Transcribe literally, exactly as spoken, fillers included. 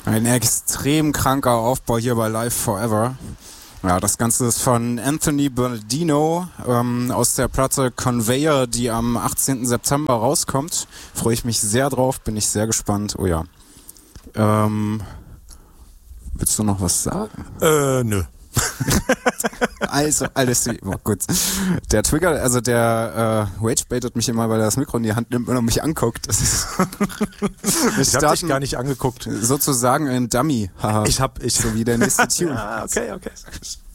Ein extrem kranker Aufbau hier bei Live Forever. Ja, das Ganze ist von Anthony Bernardino ähm, aus der Platte Conveyor, die am achtzehnten September rauskommt. Freue ich mich sehr drauf, bin ich sehr gespannt. Oh ja. Ähm, willst du noch was sagen? Äh, nö. Also, alles oh, gut. Der Trigger, also der äh, Rage baitet mich immer, weil er das Mikro in die Hand nimmt und mich anguckt. Das ist ich hab dich gar nicht angeguckt. Sozusagen ein Dummy. Haha. Ich hab, ich. So wie der nächste Tune. Ja, okay, okay.